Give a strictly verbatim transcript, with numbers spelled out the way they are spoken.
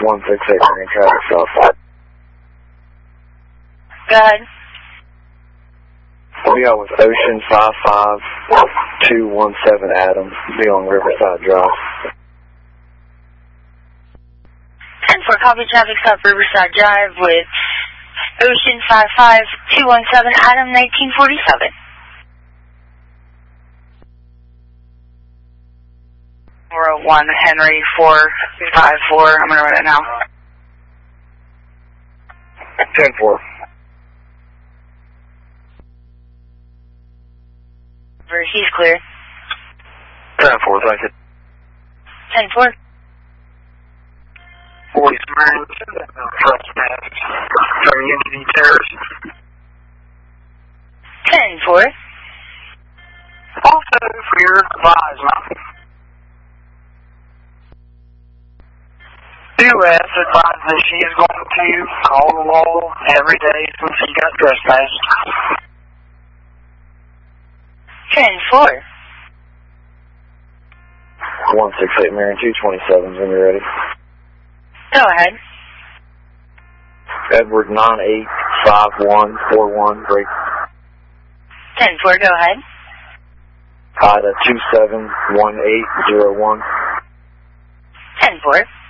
one six eight Marion traffic stop. Go ahead. We are with Ocean five five two one seven Adam, be on Riverside Drive. ten four, copy traffic stop Riverside Drive with Ocean five five two one seven Adam, nineteen forty-seven. four oh one Henry four five four, I'm going to run it now. ten four. He's clear. ten four, thank you. ten four. forty trespass from Unity Terrace. ten four. Also, for your advisement, U S advised that she is going to call the law every day since she got trespassed. ten four. one six eight Marion two twenty-seven, when you're ready. Go ahead. Edward nine eight five one four one, break. ten four, go ahead. Ida two seven one eight zero one. ten four.